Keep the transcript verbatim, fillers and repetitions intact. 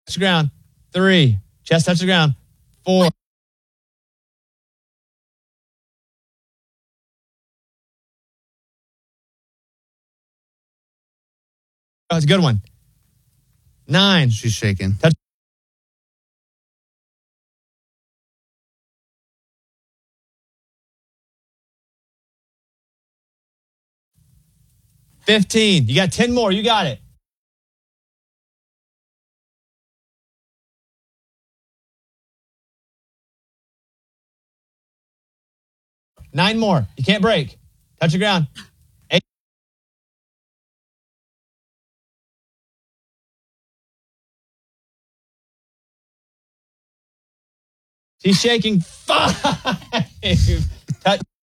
touch the ground. Three. Chest touch the ground. Four. Oh, it's a good one. Nine. She's shaking. Touch. fifteen. You got ten more. You got it. Nine more. You can't break. Touch the ground. Eight. She's shaking. Five. Touch.